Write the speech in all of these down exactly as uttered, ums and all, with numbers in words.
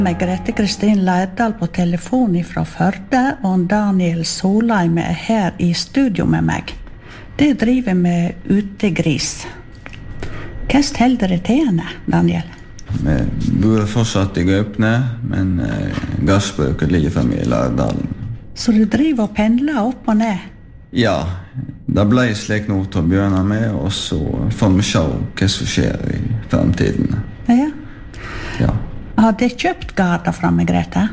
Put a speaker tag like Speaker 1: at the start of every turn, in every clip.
Speaker 1: Grete Kristin Lærdal på telefon fra Førde, og Daniel Solheim er her i studio med meg. Det driver med utegris. Hva holder det til henne, Daniel?
Speaker 2: Vi bor fortsatt i Gaupne, men eh, gassbruket ligger for meg i Lærdalen.
Speaker 1: Så du driver og pendler opp og ned?
Speaker 2: Ja, det ble slik noe til å begynne med, og så får vi se hva som skjer i fremtiden.
Speaker 1: Ja.
Speaker 2: Ja.
Speaker 1: Har de kjøpt garder fra meg, Grete?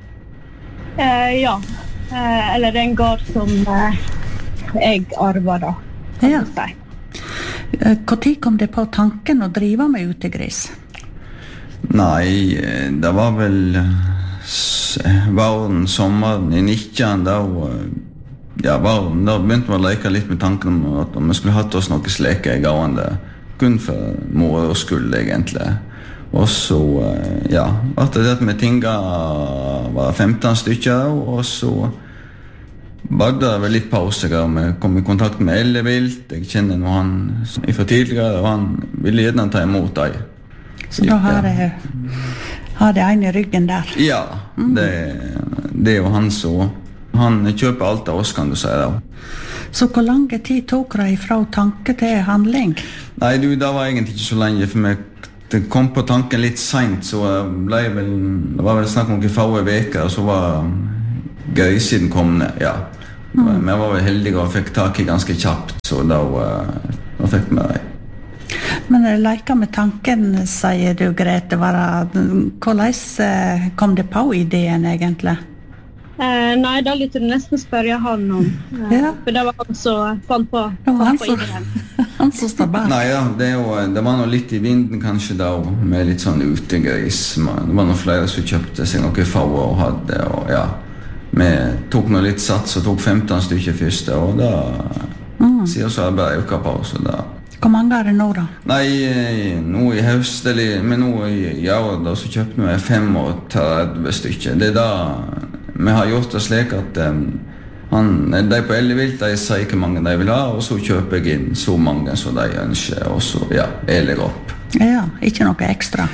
Speaker 3: Eh, ja, eh, eller det er en gard som eh, jeg arver da.
Speaker 1: Ja. Hvor tid kom det på tanken å drive med utegris?
Speaker 2: Nei, det var vel våren, sommeren i nitten, da, ja, våren, da begynte vi å leke litt med tanken om at vi skulle hatt oss noe sleke i gående, kun for mor og skull egentlig. Og så, ja, etter det at vi tinga var femten stykker, og så var det vel litt pause, og vi kom i kontakt med Ellevilt. Jeg kjenner noe han fra tidligere, og han ville gjerne ta imot deg.
Speaker 1: Så da har det, har det en i ryggen der?
Speaker 2: Ja, det, det er jo han så. Han kjøper alt av oss, kan du si da.
Speaker 1: Så hvor lang tid tok det fra tanke til handling?
Speaker 2: Nei, du, det var egentlig ikke så lenge, for meg det kom på tanken litt sent, så ble jeg vel, det var vel snakk om noen få veker, og så var grisen kommende, ja. Mm. Men jeg var vel heldig og fikk tak i ganske kjapt, så da, da fikk vi det.
Speaker 1: Men jeg leker med tanken, sier du, Grete, var det, hvordan kom det på ideen egentlig?
Speaker 3: Eh, nei, da lytter du nesten spørre han om, eh, ja. For det var han som fant på, fant
Speaker 1: han
Speaker 3: på
Speaker 1: så,
Speaker 3: ideen.
Speaker 1: Han som står bak.
Speaker 2: Nei, ja, det, er jo, det var noe litt i vinden kanskje da, med litt sånn utegris. Det var noen flere som kjøpte seg noe få og hadde, og ja. Vi tok noe litt sats og tok femten stykker først, og da mm. sier så jeg bare øker på, så da.
Speaker 1: Hvor mange er det nå da?
Speaker 2: Nei, nå i høst, eller, men nå i ja, da så kjøpte vi femogtredve stykker. Det er da vi har gjort det slik at um, han, de på Ellevilt, de sier hvor mange de vil ha, og så kjøper jeg inn så mange som de ønsker, og så, ja, jeg legger opp.
Speaker 1: Ja, ikke noe ekstra?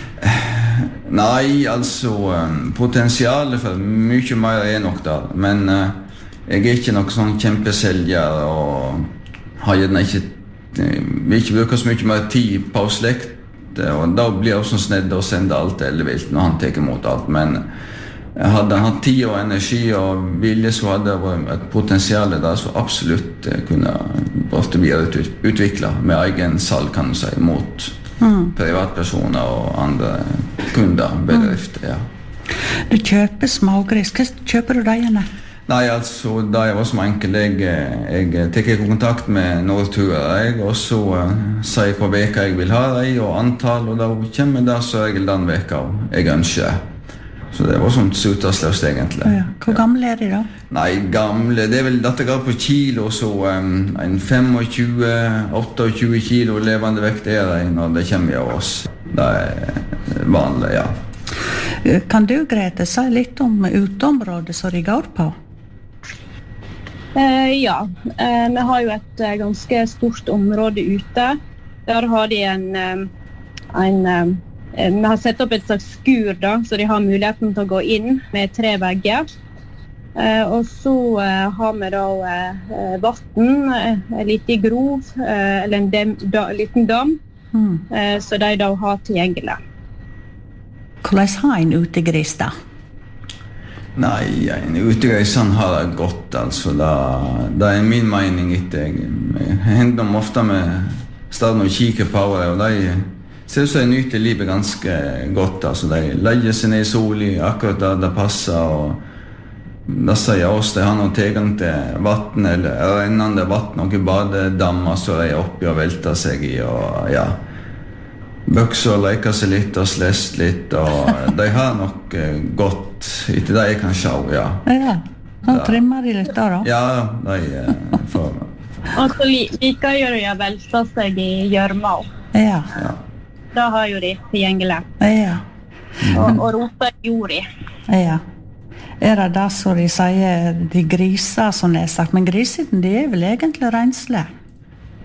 Speaker 2: Nei, altså, um, potensialet for mye mer er nok der, men uh, jeg er ikke noe sånn kjempeselger, og har gjerne ikke, vil ikke bruke så mye mer tid på slekt, og da blir jeg også snedd å sende alt til Ellevilt når han tar imot alt, men hadde han hatt tid og energi og vilje, så hadde det vært et potensial der som absolutt kunne ofte bli utviklet med egen salg, kan du si, mot mm. privatpersoner og andre kunder, bedrifter, ja.
Speaker 1: Du kjøper smågris. Hva kjøper du deg igjen?
Speaker 2: Nei, altså, da jeg var som enkel, jeg, jeg tek kontakt med Norturer, og så uh, sier jeg hva veka jeg vil ha deg, og antall, og da kommer det så regel den veka jeg ønsker. Så det var sånt sutersløst egentlig.
Speaker 1: Ja. Hvor gamle er de da?
Speaker 2: Nei, gamle, det er vel dette går på kilo, så um, en tjuefem, tjueåtte kilo levende vekt er det når det kommer av oss. Det er vanlig, ja.
Speaker 1: Kan du, Grete, si litt om uteområdet som de går på?
Speaker 3: Eh, ja, eh, vi har jo et eh, ganske stort område ute. Der har de en, eh, en eh, vi har sett opp et slags skur da, så de har muligheten til å gå inn med tre vegger. Eh, og så eh, har vi da eh, vatten, eh, en liten grov, eh, eller en dem, da, liten dam, mm. eh, så de da har tilgjengelig.
Speaker 1: Hvordan har en utegris da?
Speaker 2: Nei, en utegris han har det godt, altså. Det, det er min mening etter. Jeg hender dem ofte med stedet og kikker på det, og de ser ut som de nyter livet ganske godt, altså. De legger seg ned i sol i akkurat der det passer, og da sier oss de har noen tilgang til vatten, eller rennende vatten, noen badedammer som de er oppi og velter seg i, og ja, bøkser og leker seg litt og slest litt, og de har nok godt etter det jeg kan se, ja.
Speaker 1: Ja, da trimmer de litt da da?
Speaker 2: Ja, de får...
Speaker 3: Og så liker jo de å velte seg i gjørma.
Speaker 1: Ja.
Speaker 2: Ja.
Speaker 3: Da har jo de tilgjengelig.
Speaker 1: Ja.
Speaker 3: Og, og roter jord i.
Speaker 1: Ja. Er det da så de sier de griser, som det er sagt, men grisene de er vel egentlig rensle?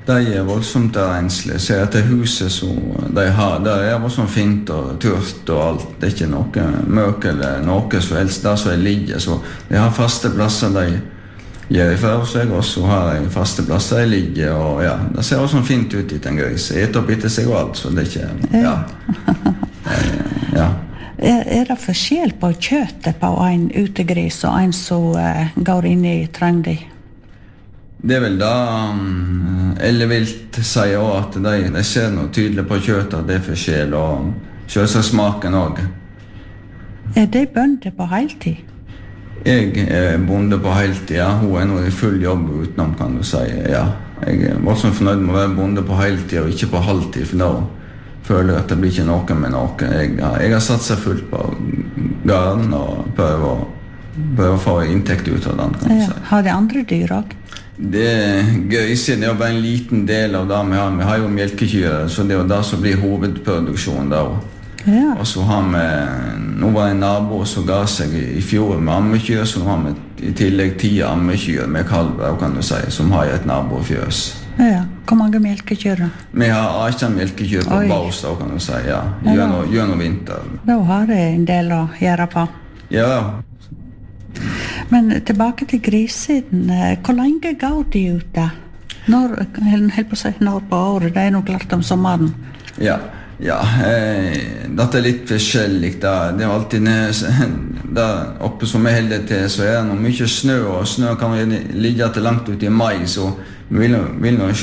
Speaker 2: De er voldsomt renslige. Se etter huset så de har, det er voldsomt fint og tørt og alt. Det er ikke noe møk eller noe som helst der som er ligger. Så de har faste plasser de gjør ifra seg, og så har de faste plasser de ligger. Og ja, det ser også fint ut i den gris. Jeg etter opp etter seg og alt, så det er ikke, ja. ja.
Speaker 1: Er, er det forskjell på kjøttet på en utegris og en som uh, går inn i trengde?
Speaker 2: Det er vel da um, Ellevilt sier også at de, de ser noe tydelig på kjøttet, det er forskjell, og selvsagt smaken også.
Speaker 1: Er det bønder på heltid?
Speaker 2: Jeg er bonde på heltid, ja. Hun er nå i full jobb utenom, kan du si, ja. Jeg er også fornøyd med å være bonde på heltid og ikke på halvtid, for da føler jeg at det blir ikke noe med noe. Jeg, jeg har satset fullt på gården og prøver å, prøver å få inntekt ut av den, kan du
Speaker 1: ja.
Speaker 2: si.
Speaker 1: Har de andre dyr også?
Speaker 2: Det grisen er jo bare en liten del av det vi har. Vi har jo melkekyr, så det er jo det som blir hovedproduksjonen da.
Speaker 1: Ja.
Speaker 2: Og så har vi, nå var en nabo som ga seg i, i fjor med ammekyr, så nå har vi i tillegg ti ammekyr med kalver, kan du si, som har et nabofjøs.
Speaker 1: Ja, hvor mange melkekyr da?
Speaker 2: Vi har atten melkekyr på baus da, kan du si, ja, gjennom, gjennom vinter.
Speaker 1: Da har jeg en del å gjøre på.
Speaker 2: Ja,
Speaker 1: men tilbake til grissiden, hvor lenge går de ute? Når, helt på å si, når på året, det er nok klart om sommeren.
Speaker 2: Ja, ja, eh, dette er litt forskjellig da. Det er alltid der oppe som er heldig til, så er det noe mye snø, og snø kan ligge til langt ut i mai, så vi vil, vil nå